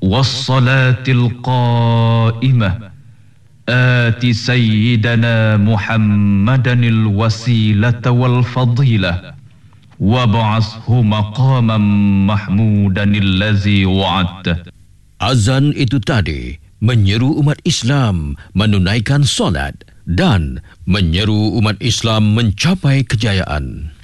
wassalatil qa'imah آت سيدنا محمدا الوسيلة والفضيلة وابعثه مقاما محمودا الذي وعدته. Azan itu tadi menyeru umat Islam menunaikan solat dan menyeru umat Islam mencapai kejayaan.